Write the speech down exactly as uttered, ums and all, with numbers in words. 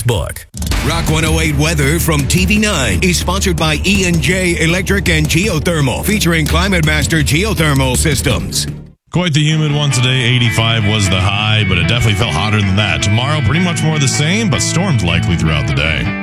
Sportsbook. Rock one oh eight weather from T V nine is sponsored by E and J Electric and Geothermal, featuring Climate Master Geothermal Systems. Quite the humid one today. eighty-five was the high, but it definitely felt hotter than that. Tomorrow, pretty much more the same, but storms likely throughout the day.